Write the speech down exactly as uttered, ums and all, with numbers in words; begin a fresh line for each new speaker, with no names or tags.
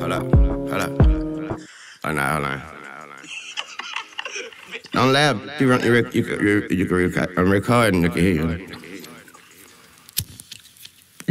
hold up, hold up. Hold on, hold on. Don't laugh. You, run, you, you, you, you, you can record. I'm recording. You can hear you.